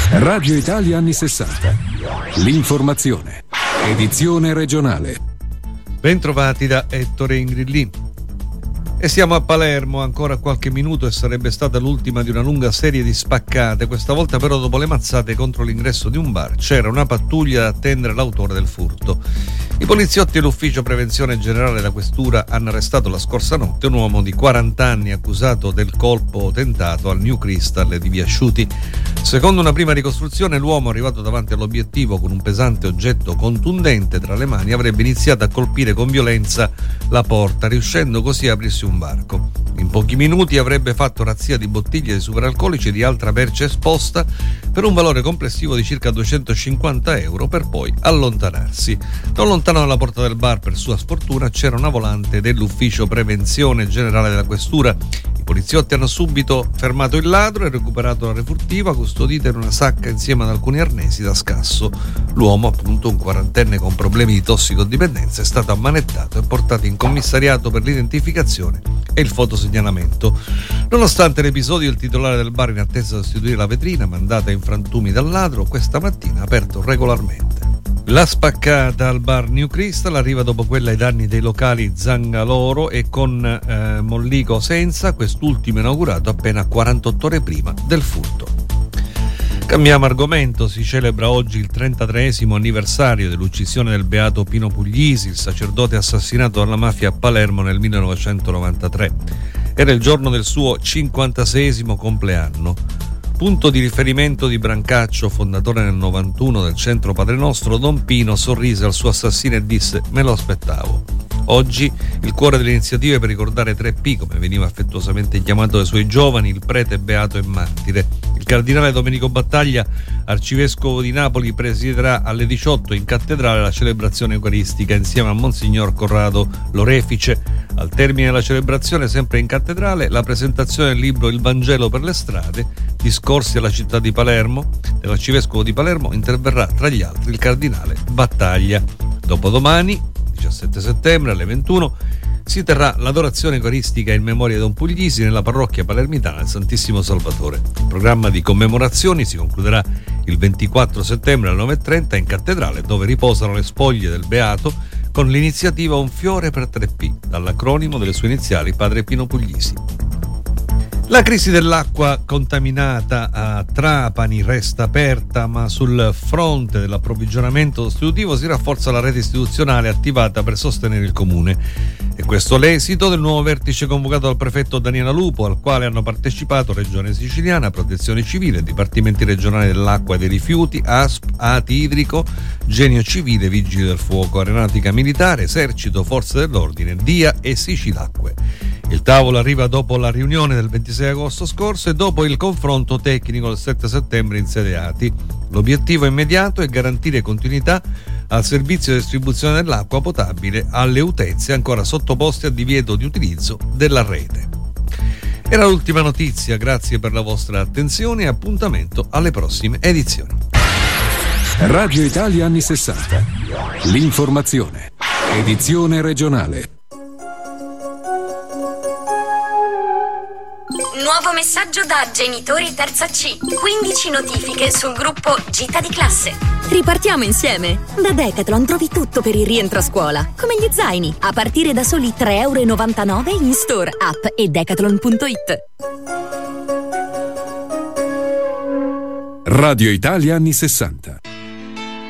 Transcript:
Radio Italia anni 60. L'informazione. Edizione regionale. Bentrovati da Ettore Ingrillin. E siamo a Palermo, ancora qualche minuto e sarebbe stata l'ultima di una lunga serie di spaccate. Questa volta però, dopo le mazzate contro l'ingresso di un bar, c'era una pattuglia ad attendere l'autore del furto. I poliziotti dell'ufficio prevenzione generale della questura hanno arrestato la scorsa notte un uomo di 40 anni accusato del colpo tentato al New Crystal di Via Asciuti. Secondo una prima ricostruzione, l'uomo, arrivato davanti all'obiettivo con un pesante oggetto contundente tra le mani, avrebbe iniziato a colpire con violenza la porta, riuscendo così a aprirsi un varco. In pochi minuti avrebbe fatto razzia di bottiglie di superalcolici e di altra merce esposta per un valore complessivo di circa 250 euro, per poi allontanarsi. Non lontano dalla porta del bar, per sua sfortuna, c'era una volante dell'ufficio prevenzione generale della questura. I poliziotti hanno subito fermato il ladro e recuperato la refurtiva, custodita in una sacca insieme ad alcuni arnesi da scasso. L'uomo, appunto un quarantenne con problemi di tossicodipendenza, è stato ammanettato e portato in commissariato per l'identificazione e il fotosegnalamento. Nonostante l'episodio, il titolare del bar, in attesa di sostituire la vetrina mandata in frantumi dal ladro, questa mattina ha aperto regolarmente. La spaccata al bar New Crystal arriva dopo quella ai danni dei locali Zangaloro e con Mollico Senza, quest'ultimo inaugurato appena 48 ore prima del furto. Cambiamo argomento, si celebra oggi il 33esimo anniversario dell'uccisione del beato Pino Puglisi, il sacerdote assassinato dalla mafia a Palermo nel 1993. Era il giorno del suo 56esimo compleanno. Punto di riferimento di Brancaccio, fondatore nel 91 del centro Padre Nostro, Don Pino sorrise al suo assassino e disse: "Me lo aspettavo". Oggi il cuore delle iniziative per ricordare 3P, come veniva affettuosamente chiamato dai suoi giovani, il prete beato e martire. Il cardinale Domenico Battaglia, arcivescovo di Napoli, presiederà alle 18 in cattedrale la celebrazione eucaristica insieme a Monsignor Corrado Lorefice. Al termine della celebrazione, sempre in cattedrale, la presentazione del libro Il Vangelo per le strade, discorsi alla città di Palermo. Dell'arcivescovo di Palermo interverrà tra gli altri il cardinale Battaglia. Dopodomani, 17 settembre alle 21, si terrà l'adorazione eucaristica in memoria di Don Puglisi nella parrocchia palermitana del Santissimo Salvatore. Il programma di commemorazioni si concluderà il 24 settembre alle 9:30 in cattedrale, dove riposano le spoglie del beato con l'iniziativa Un fiore per 3P, dall'acronimo delle sue iniziali Padre Pino Puglisi. La crisi dell'acqua contaminata a Trapani resta aperta, ma sul fronte dell'approvvigionamento sostitutivo si rafforza la rete istituzionale attivata per sostenere il comune. E questo l'esito del nuovo vertice convocato dal prefetto Daniela Lupo, al quale hanno partecipato Regione Siciliana, Protezione Civile, Dipartimenti regionali dell'acqua e dei rifiuti, ASP, ATI Idrico, Genio Civile, Vigili del Fuoco, Aeronautica Militare, Esercito, Forze dell'Ordine, DIA e Sicilacque. Il tavolo arriva dopo la riunione del 26 agosto scorso e dopo il confronto tecnico del 7 settembre in sede ATI. L'obiettivo immediato è garantire continuità al servizio di distribuzione dell'acqua potabile alle utenze ancora sottoposte a divieto di utilizzo della rete. Era l'ultima notizia, grazie per la vostra attenzione e appuntamento alle prossime edizioni. Radio Italia anni 60. L'informazione. Edizione regionale. Nuovo messaggio da Genitori Terza C. 15 notifiche sul gruppo Gita di classe. Ripartiamo insieme! Da Decathlon trovi tutto per il rientro a scuola, come gli zaini, a partire da soli €3,99 in store, app e decathlon.it. Radio Italia anni 60.